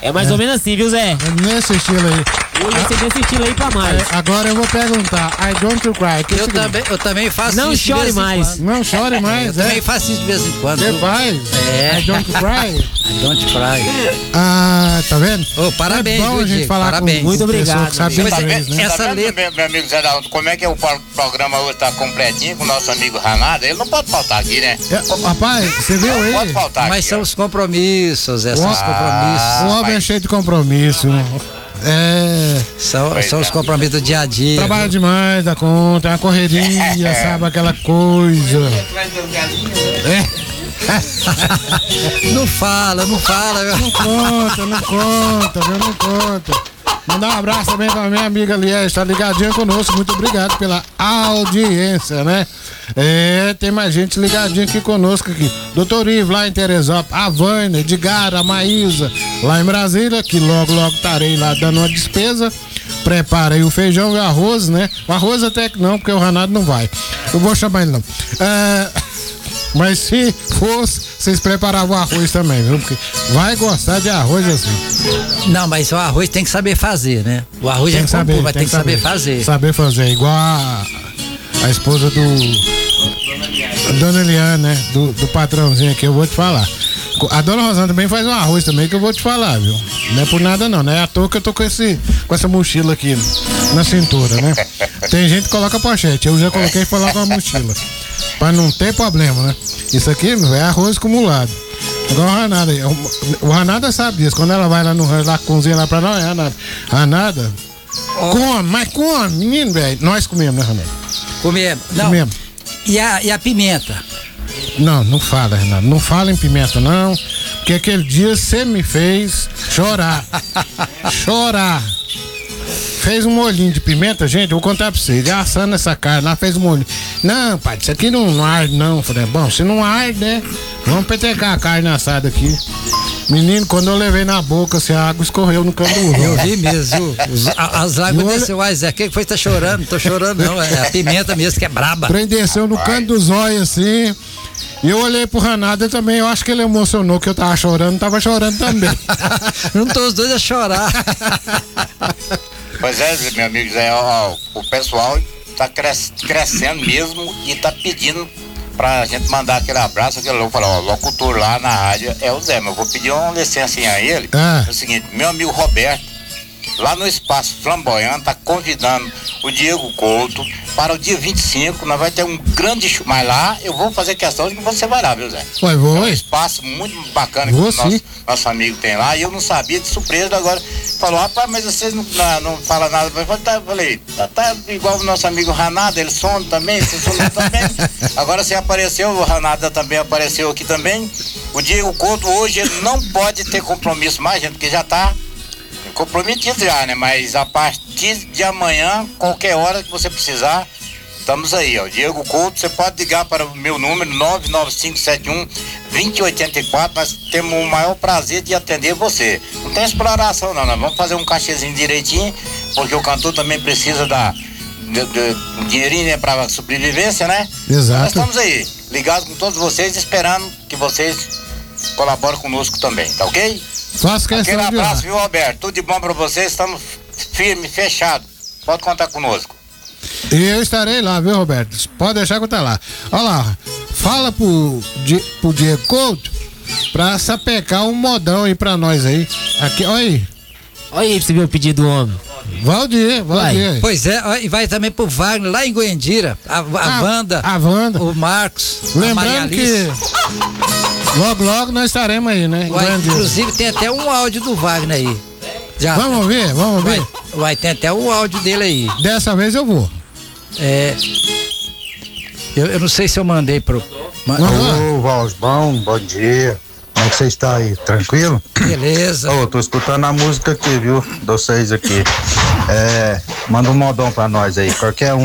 É mais ou menos assim, viu, Zé? É nesse estilo aí. Hoje vai ser nesse estilo aí pra mais. Agora eu vou perguntar, I don't cry. Que Eu também faço não isso. Não chore mais. Quando. Não chore mais, eu também faço isso de vez em quando. Você faz? É. I don't cry? I don't cry. Ah, tá vendo? Oh, parabéns, é bom viu, a gente Diego? falar parabéns. com muito obrigado. Que sabe inglês, né? Essa tá vendo, letra... meu amigo Zé Dalton, como é que o programa hoje tá completinho com o nosso amigo Ranada? Ele não pode faltar aqui, né? Rapaz, você viu aí? Não pode faltar Mas aqui, são os compromissos, são os compromissos. O homem é cheio de compromisso. São os compromissos do dia a dia. Trabalha demais da conta, é uma correria, sabe, aquela coisa. Não fala. Não conta, viu? Não conta. Mandar um abraço também pra minha amiga Lies, tá ligadinha conosco, muito obrigado pela audiência, né? Tem mais gente ligadinha aqui conosco aqui. Doutor Ivo lá em Teresópolis, a Vânia, Edgar, a Maísa, lá em Brasília, que logo estarei lá dando uma despesa. Prepara aí o feijão e o arroz, né? O arroz até que não, porque o Ranado não vai. Eu vou chamar ele não. Mas se fosse, vocês preparavam o arroz também, viu? Porque vai gostar de arroz assim. Não, mas o arroz tem que saber fazer, né? O arroz tem mas tem que saber fazer. Saber fazer, igual a esposa do Dona Eliane, né? Do patrãozinho aqui, eu vou te falar. A Dona Rosana também faz um arroz também, que eu vou te falar, viu? Não é por nada não, é à toa que eu tô com essa mochila aqui na cintura, né? Tem gente que coloca pochete, eu já coloquei e foi lá com a mochila. Pra não ter problema, né? Isso aqui, meu, é arroz acumulado. Igual o Ranada. O Ranada sabe disso. Quando ela vai lá no rancho, lá cozinha lá pra nós, Ranada. Come, mas come, menino, velho. Nós comemos, né, Ranada? Comemos. Não. Comemos. E a pimenta? Não fala, Renato. Não fala em pimenta, não. Porque aquele dia você me fez chorar. Chorar. Fez um molhinho de pimenta, gente, eu vou contar pra vocês. Assando essa carne lá, fez um molhinho. Não, pai, isso aqui não arde, não. Falei, bom, se não arde, né? Vamos petecar a carne assada aqui. Menino, quando eu levei na boca, assim, a água escorreu no canto do Eu vi mesmo, as lágrimas desceu. Zé, quem foi que tá chorando? Não tô chorando, não. É a pimenta mesmo que é braba. Trem desceu no canto dos olhos, assim. E eu olhei pro Ranada também, eu acho que ele emocionou que eu tava chorando, tava chorando também. Não tô os dois a chorar. Pois é, meu amigo Zé, o pessoal tá crescendo mesmo e tá pedindo pra gente mandar aquele abraço, o locutor lá na rádio é o Zé, mas eu vou pedir uma licencinha a ele. É o seguinte, meu amigo Roberto, lá no Espaço Flamboyante, tá convidando o Diego Couto para o dia 25, nós vamos ter um grande show, mas lá eu vou fazer questão de que você vai lá, viu, Zé? Vai, vou. É um espaço muito bacana que o nosso amigo tem lá, e eu não sabia, de surpresa, agora falou, rapaz, mas vocês não falam nada, eu falei, tá igual o nosso amigo Ranada, ele some também, você some também, agora você apareceu, o Ranada também apareceu aqui também, o Diego Couto hoje ele não pode ter compromisso mais, gente, porque já tá comprometido já, né? Mas a partir de amanhã, qualquer hora que você precisar, estamos aí, ó. Diego Couto, você pode ligar para o meu número 99571-2084. Nós temos o maior prazer de atender você. Não tem exploração, não. Nós vamos fazer um cachezinho direitinho, porque o cantor também precisa um dinheirinho, né, para sobrevivência, né? Exato. Nós estamos aí, ligados com todos vocês, esperando que vocês colaborem conosco também, tá ok? Faço questão. Aquele abraço, viu, Roberto? Tudo de bom pra vocês, estamos firme, fechado. Pode contar conosco. E eu estarei lá, viu, Roberto? Pode deixar que eu tá lá. Olha lá, fala pro Diego Couto pra sapecar um modão aí pra nós aí. Aqui, olha aí. Olha aí pra você ver o pedido do homem. Valdir. Pois é, e vai também pro Wagner, lá em Goiandira. A Wanda. O Marcos. Lembrando que logo nós estaremos aí, né? Inclusive tem até um áudio do Wagner aí. Já. Vamos ver. Vai ter até um áudio dele aí. Dessa vez eu vou. Eu não sei se eu mandei pro... Ô, Valsbão, bom dia. Como é que você está aí? Tranquilo? Beleza. Tô escutando a música aqui, viu? De vocês aqui. Manda um modão pra nós aí, qualquer um.